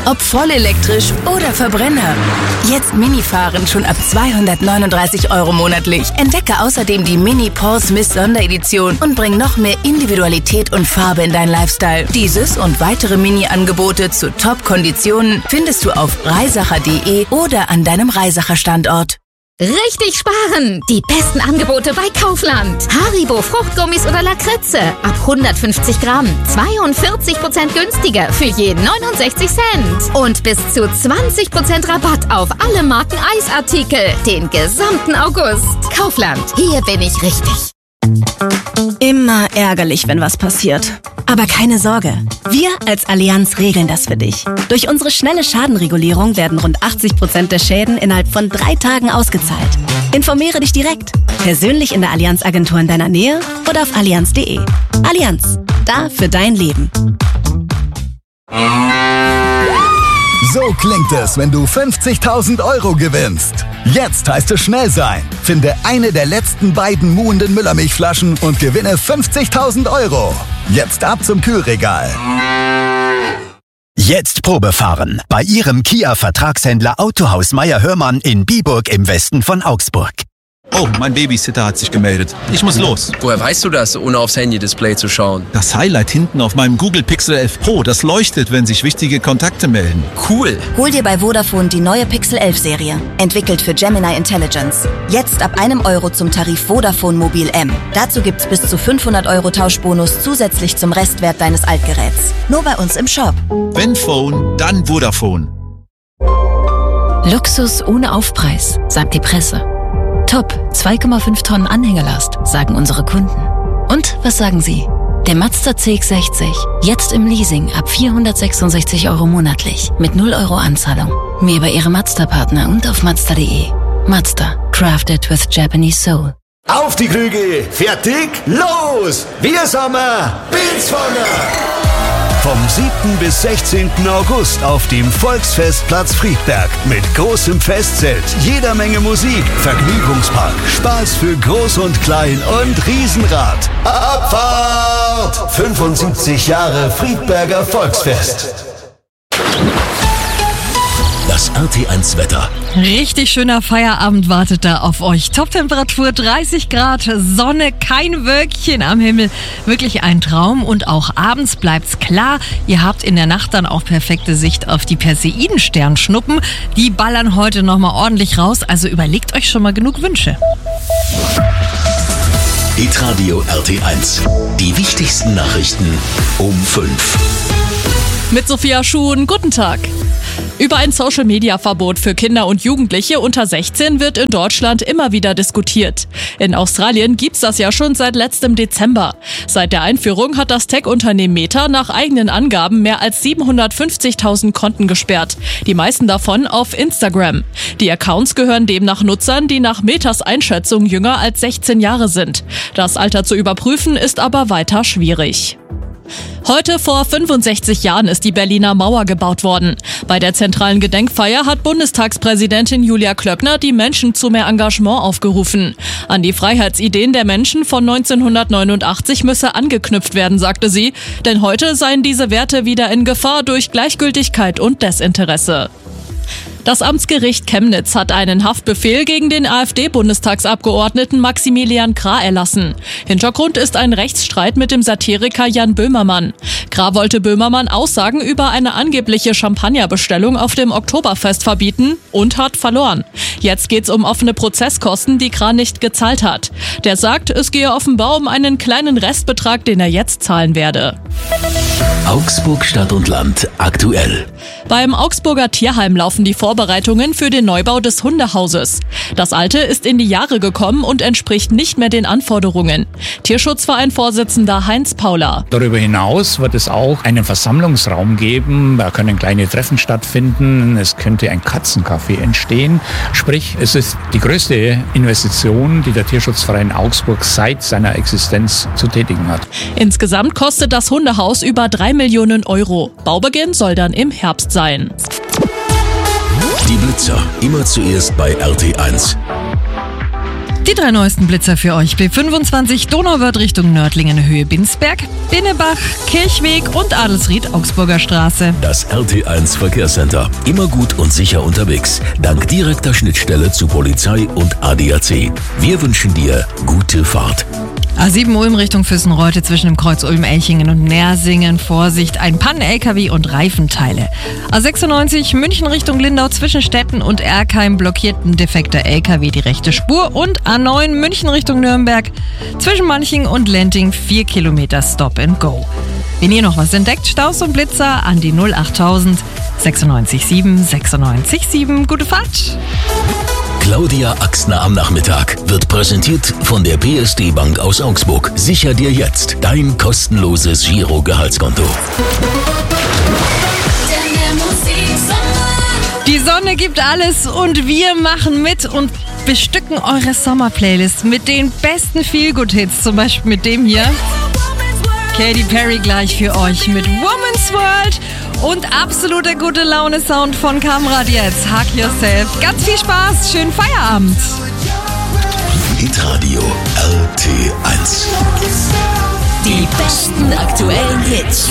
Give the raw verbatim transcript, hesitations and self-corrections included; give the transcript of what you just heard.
Ob voll elektrisch oder Verbrenner. Jetzt Mini-Fahren schon ab zweihundertneununddreißig Euro monatlich. Entdecke außerdem die Mini Paul Smith Sonderedition und bring noch mehr Individualität und Farbe in dein Lifestyle. Dieses und weitere Mini-Angebote zu Top-Konditionen findest du auf reisacher punkt de oder an deinem Reisacher-Standort. Richtig sparen! Die besten Angebote bei Kaufland. Haribo Fruchtgummis oder Lakritze ab hundertfünfzig Gramm. zweiundvierzig Prozent günstiger für je neunundsechzig Cent. Und bis zu zwanzig Prozent Rabatt auf alle Marken Eisartikel. Den gesamten August. Kaufland. Hier bin ich richtig. Immer ärgerlich, wenn was passiert. Aber keine Sorge, wir als Allianz regeln das für dich. Durch unsere schnelle Schadenregulierung werden rund achtzig Prozent der Schäden innerhalb von drei Tagen ausgezahlt. Informiere dich direkt, persönlich in der Allianz-Agentur in deiner Nähe oder auf allianz punkt de. Allianz, da für dein Leben. So klingt es, wenn du fünfzigtausend Euro gewinnst. Jetzt heißt es schnell sein. Finde eine der letzten beiden muhenden Müllermilchflaschen und gewinne fünfzigtausend Euro. Jetzt ab zum Kühlregal. Jetzt Probe fahren bei Ihrem Kia-Vertragshändler Autohaus Meier-Hörmann in Biburg im Westen von Augsburg. Oh, mein Babysitter hat sich gemeldet. Ich muss los. Woher weißt du das, ohne aufs Handy-Display zu schauen? Das Highlight hinten auf meinem Google Pixel elf Pro, das leuchtet, wenn sich wichtige Kontakte melden. Cool. Hol dir bei Vodafone die neue Pixel elf Serie. Entwickelt für Gemini Intelligence. Jetzt ab einem Euro zum Tarif Vodafone Mobil M. Dazu gibt's bis zu fünfhundert Euro Tauschbonus zusätzlich zum Restwert deines Altgeräts. Nur bei uns im Shop. Wenn Phone, dann Vodafone. Luxus ohne Aufpreis, sagt die Presse. Top, zwei Komma fünf Tonnen Anhängerlast, sagen unsere Kunden. Und was sagen Sie? Der Mazda C X sechzig, jetzt im Leasing ab vierhundertsechsundsechzig Euro monatlich, mit null Euro Anzahlung. Mehr bei Ihrem Mazda-Partner und auf mazda punkt de. Mazda, crafted with Japanese soul. Auf die Krüge, fertig, los! Wir sind Bilzwanger! Vom siebten bis sechzehnten August auf dem Volksfestplatz Friedberg mit großem Festzelt, jeder Menge Musik, Vergnügungspark, Spaß für Groß und Klein und Riesenrad. Abfahrt! fünfundsiebzig Jahre Friedberger Volksfest. Das R T eins Wetter. Richtig schöner Feierabend wartet da auf euch. Toptemperatur dreißig Grad, Sonne, kein Wölkchen am Himmel. Wirklich ein Traum und auch abends bleibt's klar. Ihr habt in der Nacht dann auch perfekte Sicht auf die Perseidensternschnuppen. Die ballern heute nochmal ordentlich raus, also überlegt euch schon mal genug Wünsche. Hitradio R T eins. Die wichtigsten Nachrichten um fünf. Mit Sophia Schuhn, guten Tag. Über ein Social-Media-Verbot für Kinder und Jugendliche unter sechzehn wird in Deutschland immer wieder diskutiert. In Australien gibt's das ja schon seit letztem Dezember. Seit der Einführung hat das Tech-Unternehmen Meta nach eigenen Angaben mehr als siebenhundertfünfzigtausend Konten gesperrt. Die meisten davon auf Instagram. Die Accounts gehören demnach Nutzern, die nach Metas Einschätzung jünger als sechzehn Jahre sind. Das Alter zu überprüfen ist aber weiter schwierig. Heute vor fünfundsechzig Jahren ist die Berliner Mauer gebaut worden. Bei der zentralen Gedenkfeier hat Bundestagspräsidentin Julia Klöckner die Menschen zu mehr Engagement aufgerufen. An die Freiheitsideen der Menschen von neunzehnhundertneunundachtzig müsse angeknüpft werden, sagte sie. Denn heute seien diese Werte wieder in Gefahr durch Gleichgültigkeit und Desinteresse. Das Amtsgericht Chemnitz hat einen Haftbefehl gegen den AfD-Bundestagsabgeordneten Maximilian Krah erlassen. Hintergrund ist ein Rechtsstreit mit dem Satiriker Jan Böhmermann. Krah wollte Böhmermann Aussagen über eine angebliche Champagnerbestellung auf dem Oktoberfest verbieten und hat verloren. Jetzt geht's um offene Prozesskosten, die Krah nicht gezahlt hat. Der sagt, es gehe offenbar um einen kleinen Restbetrag, den er jetzt zahlen werde. Augsburg Stadt und Land aktuell. Beim Augsburger Tierheim laufen die Vorbereitungen für den Neubau des Hundehauses. Das alte ist in die Jahre gekommen und entspricht nicht mehr den Anforderungen. Tierschutzverein-Vorsitzender Heinz Pauler. Darüber hinaus wird es auch einen Versammlungsraum geben. Da können kleine Treffen stattfinden. Es könnte ein Katzencafé entstehen. Sprich, es ist die größte Investition, die der Tierschutzverein Augsburg seit seiner Existenz zu tätigen hat. Insgesamt kostet das Hundehaus über drei Millionen Euro. Baubeginn soll dann im Herbst sein. Die Blitzer, immer zuerst bei R T eins. Die drei neuesten Blitzer für euch. B fünfundzwanzig Donauwörth Richtung Nördlingen Höhe Binsberg, Binnebach, Kirchweg und Adelsried Augsburger Straße. Das R T eins Verkehrscenter. Immer gut und sicher unterwegs. Dank direkter Schnittstelle zu Polizei und A D A C. Wir wünschen dir gute Fahrt. A sieben Ulm Richtung Füssenreute zwischen dem Kreuz Ulm-Elchingen und Nersingen. Vorsicht, ein Pannen-L K W und Reifenteile. A sechsundneunzig München Richtung Lindau zwischen Stetten und Erkheim blockiert ein defekter L K W die rechte Spur. Und A neun München Richtung Nürnberg zwischen Manching und Lenting vier Kilometer Stop and Go. Wenn ihr noch was entdeckt, Staus und Blitzer an die null achttausend sechsundneunzig sieben sechsundneunzig sieben. Gute Fahrt! Claudia Axtner am Nachmittag wird präsentiert von der P S D Bank aus Augsburg. Sicher dir jetzt dein kostenloses Giro-Gehaltskonto. Die Sonne gibt alles und wir machen mit und bestücken eure Sommerplaylist mit den besten Feel-Good-Hits. Zum Beispiel mit dem hier. Katy Perry gleich für euch mit Woman's World. Und absoluter gute Laune-Sound von Kamrad jetzt. Hug Yourself. Ganz viel Spaß. Schönen Feierabend. Hitradio R T eins. Die besten aktuellen Hits.